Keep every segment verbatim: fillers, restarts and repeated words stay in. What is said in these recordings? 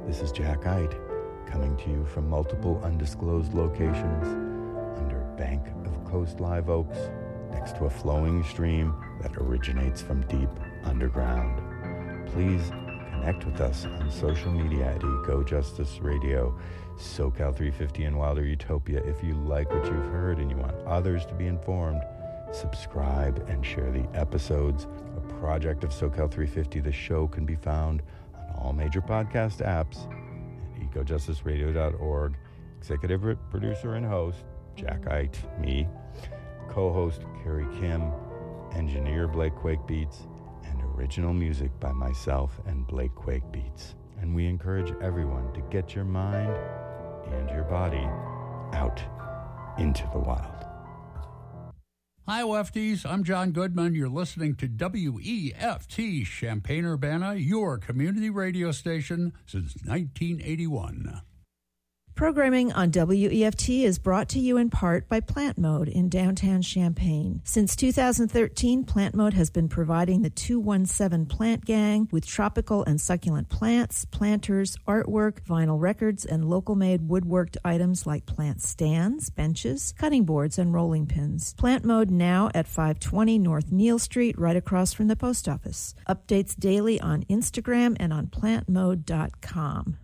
This is Jack Ite, coming to you from multiple undisclosed locations under Bank of Coast Live Oaks, next to a flowing stream that originates from deep underground. Please connect with us on social media at Eco Justice Radio, SoCal three fifty, and Wilder Utopia. If you like what you've heard and you want others to be informed, subscribe and share the episodes. A project of SoCal three fifty, the show can be found on all major podcast apps at eco justice radio dot org. Executive producer and host, Jack Ite, me. Co-host, Carrie Kim. Engineer, Blake Quake Beats. And original music by myself and Blake Quake Beats. And we encourage everyone to get your mind and your body out into the wild. Hi, lefties. I'm John Goodman. You're listening to W E F T Champaign-Urbana, your community radio station since nineteen eighty-one. Programming on W E F T is brought to you in part by Plant Mode in downtown Champaign. Since two thousand thirteen, Plant Mode has been providing the two one seven Plant Gang with tropical and succulent plants, planters, artwork, vinyl records, and local-made woodworked items like plant stands, benches, cutting boards, and rolling pins. Plant Mode now at five twenty North Neal Street, right across from the post office. Updates daily on Instagram and on plant mode dot com.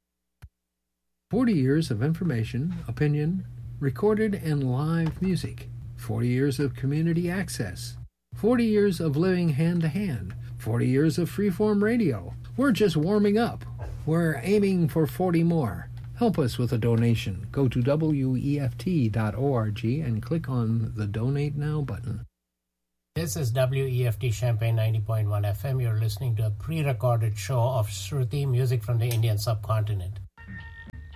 forty years of information, opinion, recorded and live music. forty years of community access. forty years of living hand-to-hand. forty years of freeform radio. We're just warming up. We're aiming for forty more. Help us with a donation. Go to W E F T dot org and click on the Donate Now button. This is W E F T Champaign ninety point one F M. You're listening to a pre-recorded show of Shruti, music from the Indian subcontinent.